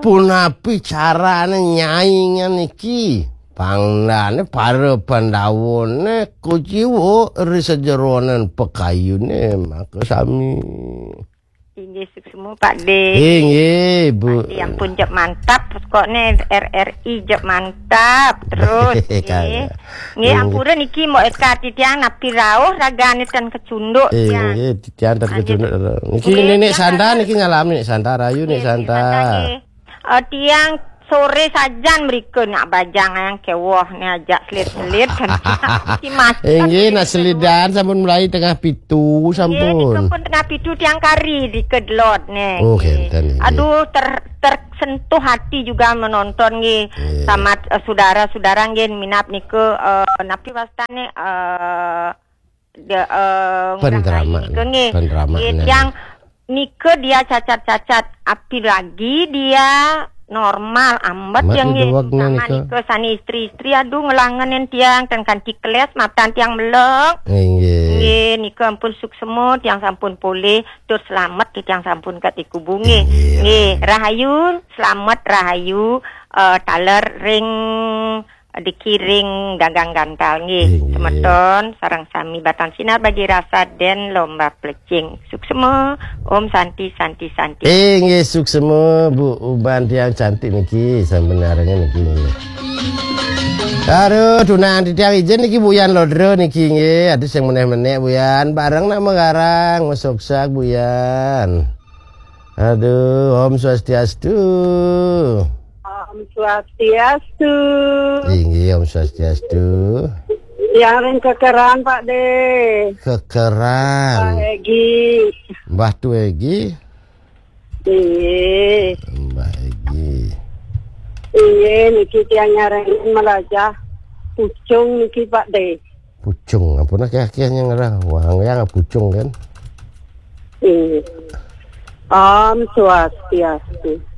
pun api carane nyaingan iki. Panglane para pandawone kuciwo risejeronen pekayune maka sami. Inggih semua Pak D. Inggih Bu. Pak D ampun jep mantap kok ne RRI jep mantap terus. Nggih ampura niki mau eka titian napi rawuh ragane ten kecunduk ya. Nggih titian ten kecunduk. Niki nenek Santa niki ngalami nek Santa Rayu nek Santa. Tiang sore sajan mereka nak bajang yang kewoh ni ajak selit-selit kan si mas. Nggih nak selidan sampun mulai tengah pitu sampun. Sampun tengah pitu tiang kari di kedlot ni. Oh kenten. Aduh tersentuh hati juga menonton nggih sama saudara-saudara nggih minap niku napi wastane pendrama. Yang Nike dia cacat-cacat api lagi dia normal ambat yang sama Nike sani istri-istri aduh ngelanganin tiang dan kanti keles matan tiang melek nggih Nike ampun suk semut tiang sampun pulih tur selamat tiang sampun katiku bungi nggih rahayu selamat rahayu taler ring dikiring dagang gantal nggih semeton sarang sami batang sinar bagi rasa den lomba plecing suksema Om Santi nggih suksema Bu uban tiang cantik niki sampenarengan niki aduh tunang tiang ijen niki Buyan Lodro niki nggih ada sing meneh-meneh Buyan bareng nak mengarang mesuksak Buyan aduh Om Swastiastu. Om Swastiastu. Inggih Om Swastiastu. Yang ring kekeran Pak D. Kekeran. Mbak Egi. Mbah Tu Egi. Iya. Mbah Egi. Iya niki tiang nyareng melajah. Pucung niki Pak D. Pucung, ampun kaya-kayanya ngerah. Wah, yang pucung kan. Iya. Om Swastiastu.